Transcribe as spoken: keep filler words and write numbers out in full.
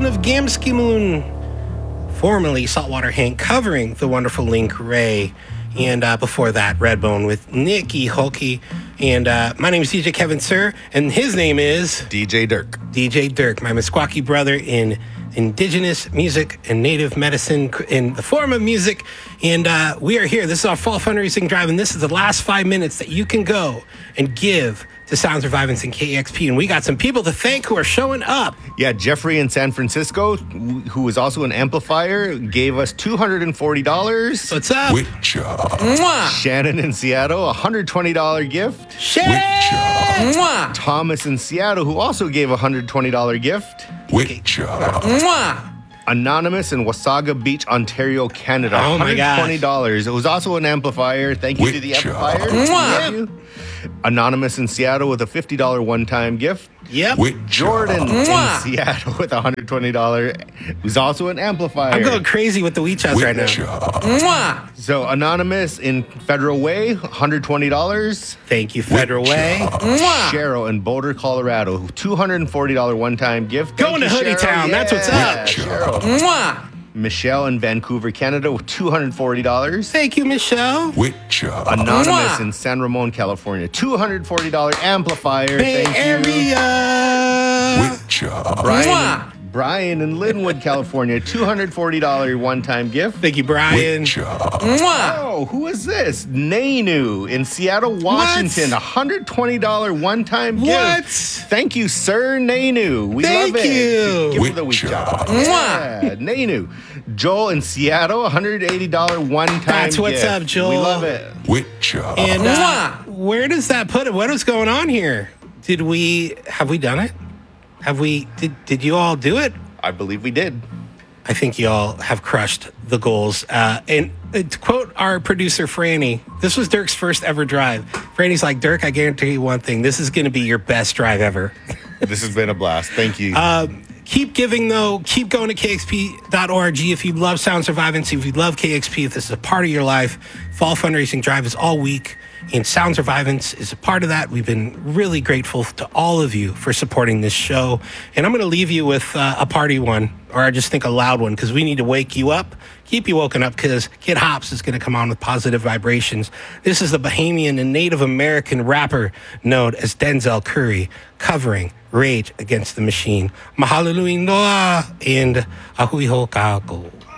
of Gamskimoon, formerly Saltwater Hank, covering the wonderful Link Ray. And uh, before that, Redbone with Nikki Hulky. And uh, my name is D J Kevin Sir, and his name is... D J Dirk. D J Dirk, my Meskwaki brother in indigenous music and native medicine in the form of music. And uh, we are here. This is our fall fundraising drive, and this is the last five minutes that you can go and give to Sounds Revivance and K X P. And we got some people to thank who are showing up. Yeah, Jeffrey in San Francisco, who is also an amplifier, gave us two hundred forty dollars. What's up? Witcher. Mwah. Shannon in Seattle, a one hundred twenty dollars gift. Shannon! Mwah. Thomas in Seattle, who also gave a one hundred twenty dollars gift. Witcher. Mwah. Anonymous in Wasaga Beach, Ontario, Canada. Oh my one hundred twenty dollars. It was also an amplifier. Thank you to the Witcher. amplifier. Mwah. Thank you. Anonymous in Seattle with a fifty dollars one-time gift. Yep. Witcher. Jordan Mwah. in Seattle with a one hundred twenty dollars. Who's also an amplifier. I'm going crazy with the WeChats right now. Witcher. Mwah. So Anonymous in Federal Way, one hundred twenty dollars. Thank you, Federal Way. Mwah. Cheryl in Boulder, Colorado, two hundred forty dollars one-time gift. Thank Going you, to Hoodie Cheryl. Town. That's what's Yeah, up. Cheryl. Mwah. Michelle in Vancouver, Canada, with two hundred forty dollars. Thank you, Michelle. Witcher. Anonymous Mwah. in San Ramon, California, two hundred forty dollars amplifier. Bay Thank you. Area. Witcher. Brian, Mwah. Brian in Linwood, California, two hundred forty dollars one-time gift. Thank you, Brian. Witcher. Mwah. Oh, who is this? Nainu in Seattle, Washington, one hundred twenty dollars one-time What? gift. Thank you, sir, Nainu. We Thank love it. you. Give her the week Witcher. job. Mwah. Yeah, Nainu. Joel in Seattle, one hundred eighty dollars one-time That's what's gift. up, Joel. We love it. Witcher. And uh, where does that put it? What is going on here? Did we have we done it? Have we did did you all do it? I believe we did. I think you all have crushed the goals. Uh, and uh, to quote our producer Franny, this was Dirk's first ever drive. Franny's like, Dirk, I guarantee you one thing: this is going to be your best drive ever. This has been a blast. Thank you. Um, keep giving, though. Keep going to K X P dot org if you love Sound Survivance, if you love K X P, if this is a part of your life. Fall fundraising drive is all week, and Sound Survivance is a part of that. We've been really grateful to all of you for supporting this show. And I'm going to leave you with uh, a party one, or I just think a loud one, because we need to wake you up, keep you woken up, because Kid Hops is going to come on with positive vibrations. This is the Bahamian and Native American rapper known as Denzel Curry, covering Rage Against the Machine. Mahalo nui noa and ahui ho kako.